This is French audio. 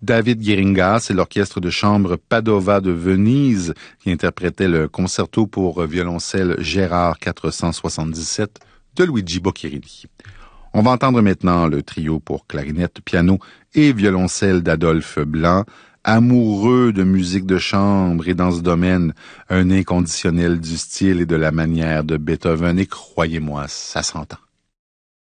David Geringas et l'orchestre de chambre Padova de Venise qui interprétait le concerto pour violoncelle Gérard 477 de Luigi Boccherini. On va entendre maintenant le trio pour clarinette, piano et violoncelle d'Adolphe Blanc, amoureux de musique de chambre et dans ce domaine, un inconditionnel du style et de la manière de Beethoven, et croyez-moi, ça s'entend.